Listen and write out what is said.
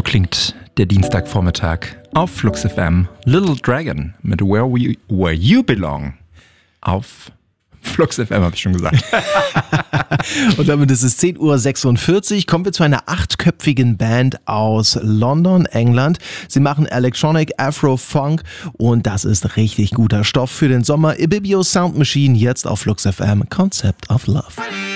klingt der Dienstagvormittag auf Flux FM. Little Dragon mit Where You Belong auf Flux FM, habe ich schon gesagt. Und damit ist es 10:46 Uhr. Kommen wir zu einer 8-köpfigen Band aus London, England. Sie machen Electronic Afro-Funk und das ist richtig guter Stoff für den Sommer. Ibibio Sound Machine jetzt auf Flux FM. Concept of Love.